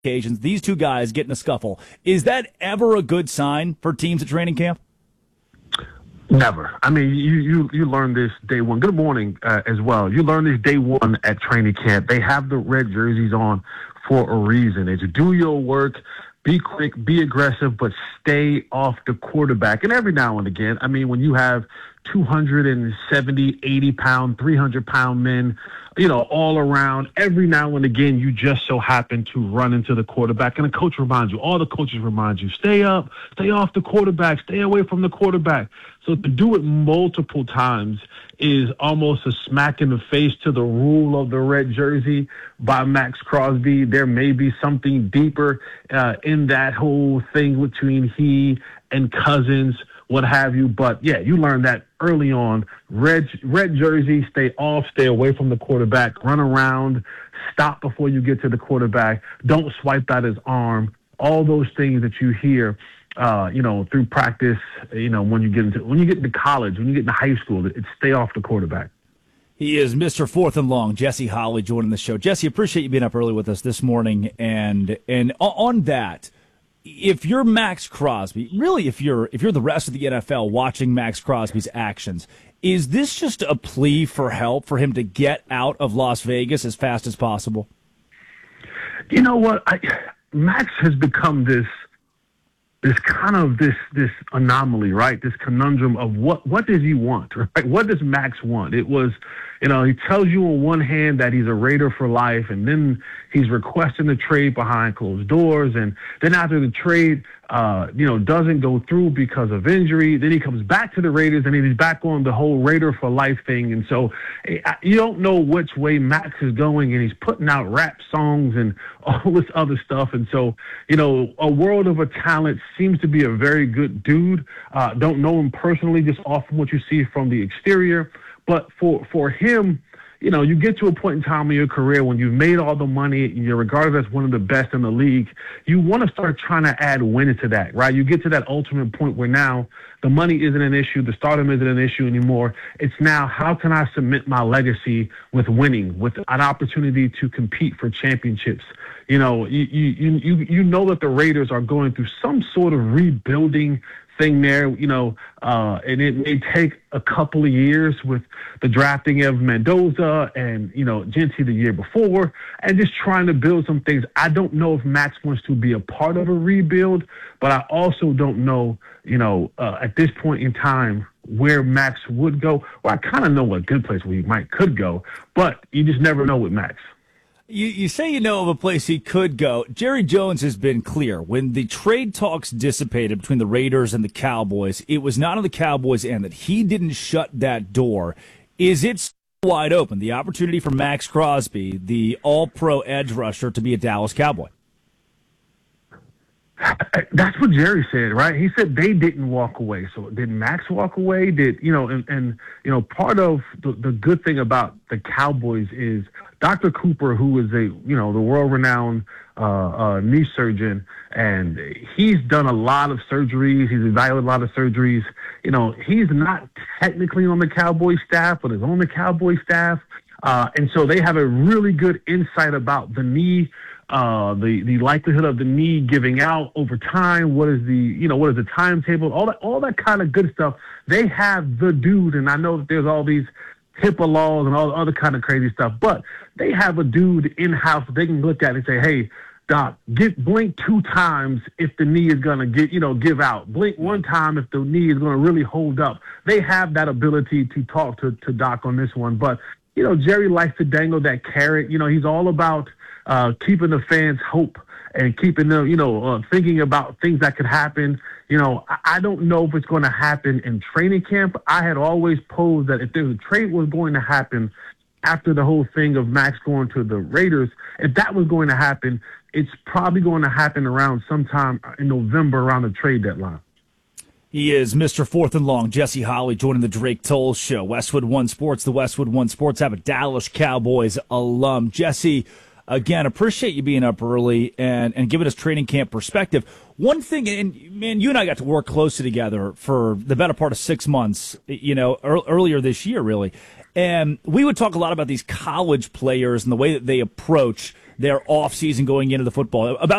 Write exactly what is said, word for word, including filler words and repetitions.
occasions, these two guys get in a scuffle. Is that ever a good sign for teams at training camp? Never. I mean, you you you learn this day one. Good morning uh, as well. You learn this day one at training camp. They have the red jerseys on for a reason. It's do your work, be quick, be aggressive, but stay off the quarterback. And every now and again, I mean, when you have two hundred seventy, eighty pound, three hundred pound men, you know, all around, every now and again, you just so happen to run into the quarterback. And the coach reminds you, all the coaches remind you, stay up, stay off the quarterback, stay away from the quarterback. So to do it multiple times is almost a smack in the face to the rule of the red jersey by Max Crosby. There may be something deeper uh, in that whole thing between he and Cousins, what have you. But, yeah, you learn that early on. Red red jersey, stay off, stay away from the quarterback, run around, stop before you get to the quarterback, don't swipe out his arm, all those things that you hear, uh, you know, through practice, you know, when you get into when you get into college, when you get into high school, it's stay off the quarterback. He is Mister Fourth and Long, Jesse Holley, joining the show. Jesse, appreciate you being up early with us this morning. And and on that, if you're Max Crosby, really, if you're if you're the rest of the N F L watching Max Crosby's actions, is this just a plea for help for him to get out of Las Vegas as fast as possible? You know what? I, Max has become this this kind of this this anomaly, right? This conundrum of what what does he want, right? What does Max want? It was, you know, he tells you on one hand that he's a Raider for life, and then he's requesting the trade behind closed doors, and then after the trade, uh, you know, doesn't go through because of injury. Then he comes back to the Raiders, and he's back on the whole Raider for life thing. And so you don't know which way Max is going, and he's putting out rap songs and all this other stuff. And so, you know, a world of a talent, seems to be a very good dude. Uh, don't know him personally, just off from what you see from the exterior. But for, for him, you know, you get to a point in time in your career when you've made all the money and you're regarded as one of the best in the league, you want to start trying to add winning to that, right? You get to that ultimate point where now the money isn't an issue, the stardom isn't an issue anymore. It's now, how can I cement my legacy with winning, with an opportunity to compete for championships? You know, you you you you know that the Raiders are going through some sort of rebuilding thing there, you know, uh, and it may take a couple of years with the drafting of Mendoza and, you know, Gentry the year before, and just trying to build some things. I don't know if Max wants to be a part of a rebuild, but I also don't know, you know, uh, at this point in time where Max would go. Well, I kind of know a good place where he might could go, but you just never know with Max. You, you say you know of a place he could go. Jerry Jones has been clear. When the trade talks dissipated between the Raiders and the Cowboys, it was not on the Cowboys' end that he didn't shut that door. Is it still wide open, the opportunity for Max Crosby, the all-pro edge rusher, to be a Dallas Cowboy? That's what Jerry said, right? He said they didn't walk away. So did Max walk away? Did, you know, and, and you know, part of the, the good thing about the Cowboys is Doctor Cooper, who is a, you know, the world-renowned uh, uh, knee surgeon, and he's done a lot of surgeries. He's evaluated a lot of surgeries. You know, he's not technically on the Cowboys staff, but is on the Cowboys staff. Uh, and so they have a really good insight about the knee, uh, the, the likelihood of the knee giving out over time. What is the, you know, what is the timetable? All that, all that kind of good stuff. They have the dude, and I know that there's all these HIPAA laws and all the other kind of crazy stuff, but they have a dude in-house that they can look at and say, hey, Doc, get blink two times if the knee is going to get, you know, give out. Blink one time if the knee is going to really hold up. They have that ability to talk to, to Doc on this one. But, you know, Jerry likes to dangle that carrot. You know, he's all about uh, keeping the fans' hope and keeping them, you know, uh, thinking about things that could happen. You know, I, I don't know if it's going to happen in training camp. I had always posed that if there's a trade was going to happen after the whole thing of Max going to the Raiders, if that was going to happen, it's probably going to happen around sometime in November around the trade deadline. He is Mister Fourth and Long, Jesse Holley, joining the Drake Toll Show. Westwood One Sports, the Westwood One Sports app, a Dallas Cowboys alum. Jesse, again, appreciate you being up early and, and giving us training camp perspective. One thing, and man, you and I got to work closely together for the better part of six months, you know, er, earlier this year, really. And we would talk a lot about these college players and the way that they approach their off season going into the football. About